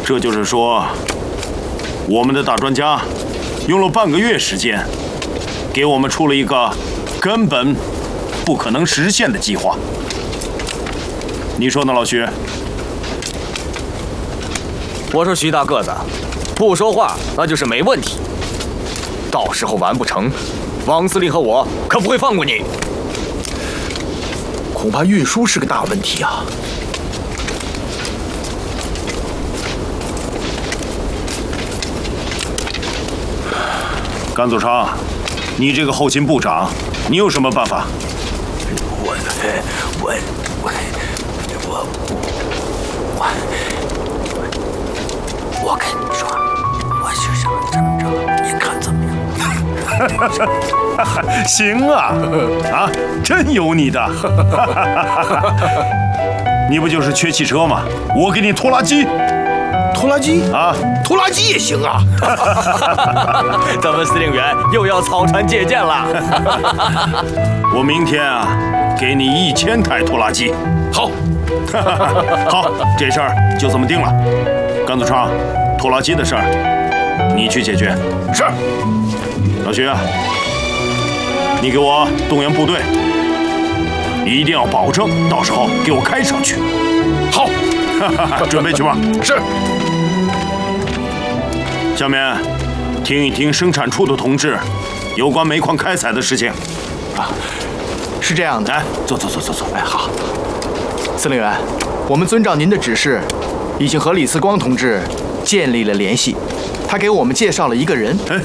这就是说，我们的大专家用了半个月时间，给我们出了一个根本不可能实现的计划。你说呢，老徐？ 我说徐大个子，不说话那就是没问题。到时候完不成，王司令和我可不会放过你。 恐怕运输是个大问题啊。 甘祖昌，你这个后勤部长，你有什么办法？ 我跟你说，我就想这么着，您看怎么样？ 行啊，啊，真有你的！你不就是缺汽车吗？我给你拖拉机。 拖拉机啊， 拖拉机也行啊！ 咱们司令员又要草船借箭了。 我明天啊，给你1000台拖拉机。 好， 好，这事儿就这么定了。甘祖昌，拖拉机的事儿，你去解决。 是。 老徐啊，你给我动员部队，一定要保证到时候给我开上去。 好， 准备去吧。 是。 下面听一听生产处的同志有关煤矿开采的事情。 啊，是这样的。 来，坐。 哎，好。司令员，我们遵照您的指示，已经和李四光同志建立了联系。他给我们介绍了一个人。 哎，